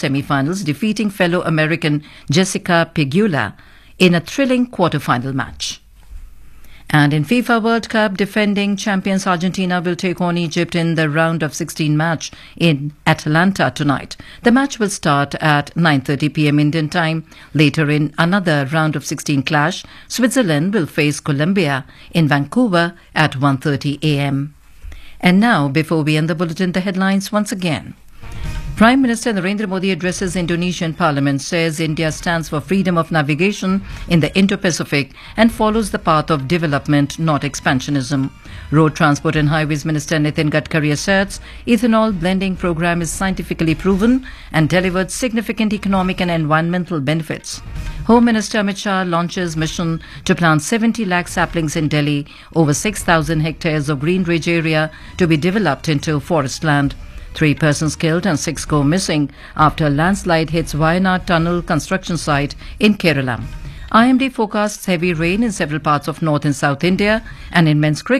semi-finals, defeating fellow American Jessica Pegula in a thrilling quarter-final match. And in FIFA World Cup, defending champions Argentina will take on Egypt in the round of 16 match in Atlanta tonight. The match will start at 9:30 p.m. Indian time. Later in another round of 16 clash, Switzerland will face Colombia in Vancouver at 1:30 a.m. And now, before we end the bulletin, the headlines once again. Prime Minister Narendra Modi addresses Indonesian Parliament, says India stands for freedom of navigation in the Indo-Pacific and follows the path of development, not expansionism. Road Transport and Highways Minister Nitin Gadkari asserts ethanol blending program is scientifically proven and delivered significant economic and environmental benefits. Home Minister Amit Shah launches mission to plant 70 lakh saplings in Delhi, over 6,000 hectares of green ridge area to be developed into forest land. 3 persons killed and 6 go missing after a landslide hits Wayanad tunnel construction site in Kerala. IMD forecasts heavy rain in several parts of North and South India, and in men's cricket,